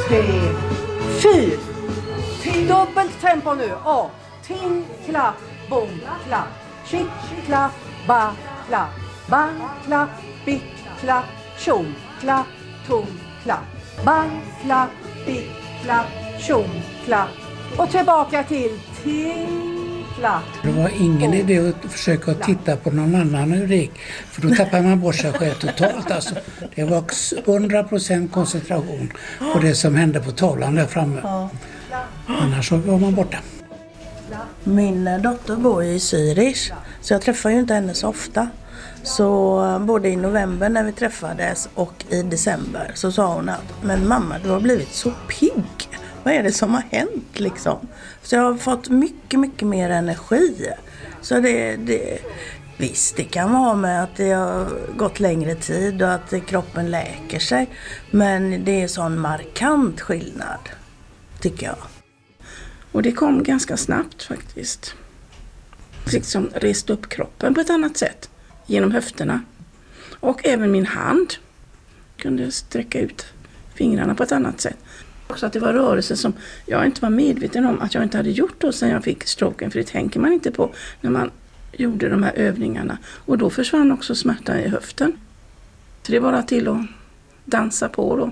3, 4. Dubbelt tempo nu. Och ting, klapp, bom, klapp. Chick, klapp, ba, klapp. Bang, klapp, bick, klapp. Tjong, klapp, tom, klapp. Bang, klapp, bick, klapp. Tjong, klapp. Och tillbaka till ting, klapp. Det var ingen idé att försöka titta på någon annan hur det gick. För då tappar man bort sig själv totalt. Alltså. Det var 100% koncentration på det som hände på tavlan där framme. Ja. Annars var man borta. Min dotter bor i Zürich, så jag träffar ju inte henne så ofta. Så både i november när vi träffades och i december så sa hon att men mamma, du har blivit så pigg. Vad är det som har hänt liksom? Så jag har fått mycket, mycket mer energi. Så visst, det kan vara med att det har gått längre tid och att kroppen läker sig. Men det är sån markant skillnad, tycker jag. Och det kom ganska snabbt faktiskt. Liksom reste upp kroppen på ett annat sätt. Genom höfterna. Och även min hand kunde sträcka ut fingrarna på ett annat sätt. Också att det var rörelser som jag inte var medveten om att jag inte hade gjort då sen jag fick stroken. För det tänker man inte på när man gjorde de här övningarna. Och då försvann också smärtan i höften. Så det var bara till att dansa på då.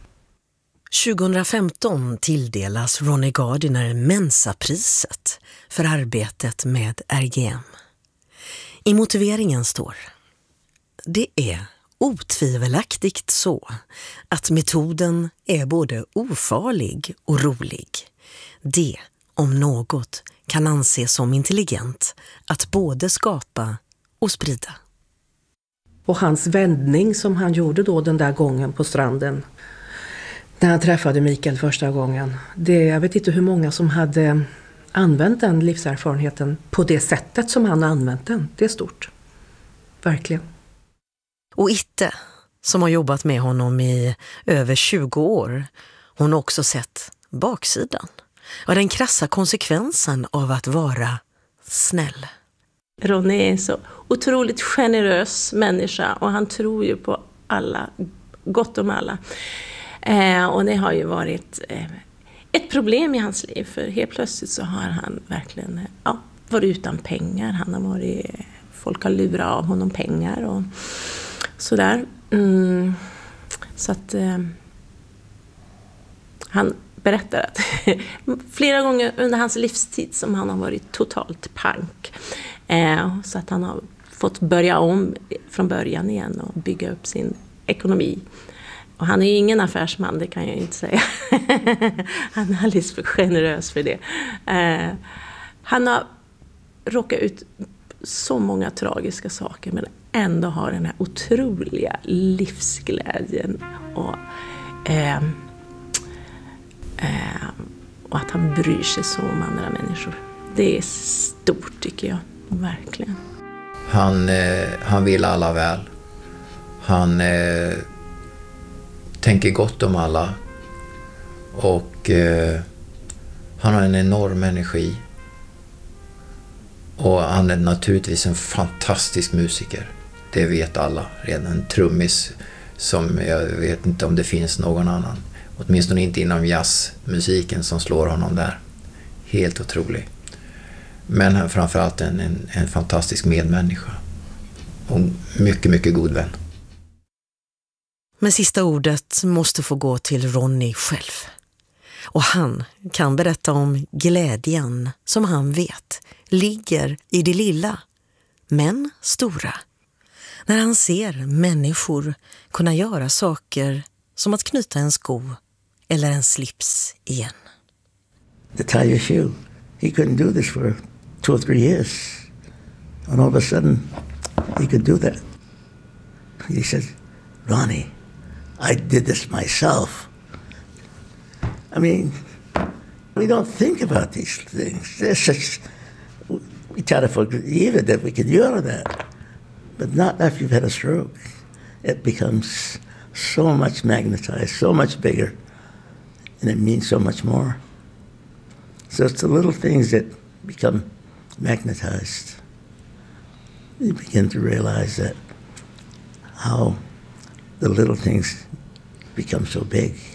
2015 tilldelas Ronnie Gardiner Mensa-priset för arbetet med RGM. I motiveringen står: det är otvivelaktigt så att metoden är både ofarlig och rolig. Det, om något, kan anses som intelligent att både skapa och sprida. Och hans vändning som han gjorde då den där gången på stranden när han träffade Mikael första gången. Jag vet inte hur många som hade använt den livserfarenheten på det sättet som han använt den. Det är stort. Verkligen. Och Itte, som har jobbat med honom i över 20 år, hon har också sett baksidan. Och den krassa konsekvensen av att vara snäll. Ronnie är en så otroligt generös människa och han tror ju på alla, gott om alla. Och det har ju varit ett problem i hans liv, för helt plötsligt så har han verkligen varit utan pengar. Folk har lurat av honom pengar och sådär. Så att han berättar att flera gånger under hans livstid som han har varit totalt pank. Så att han har fått börja om från början igen och bygga upp sin ekonomi. Och han är ju ingen affärsman, det kan jag inte säga. Han är alldeles för generös för det. Han har råkat ut så många tragiska saker, men ändå har den här otroliga livsglädjen och att han bryr sig så om andra människor. Det är stort, tycker jag, verkligen. Han vill alla väl. Han tänker gott om alla. Och han har en enorm energi. Och han är naturligtvis en fantastisk musiker. Det vet alla. Redan en trummis som jag vet inte om det finns någon annan. Åtminstone inte inom jazzmusiken som slår honom där. Helt otrolig. Men framförallt en fantastisk medmänniska. Och mycket, mycket god vän. Men sista ordet måste få gå till Ronnie själv. Och han kan berätta om glädjen som han vet ligger i det lilla, men stora. När han ser människor kunna göra saker som att knyta en sko eller en slips igen. To tie your shoe. He couldn't do this for 2 or 3 years. And all of a sudden, he could do that. He said, Ronnie, I did this myself. I mean, we don't think about these things. We try to forgive it that we can do that. But not after you've had a stroke. It becomes so much magnetized, so much bigger. And it means so much more. So it's the little things that become magnetized. You begin to realize that how the little things become so big.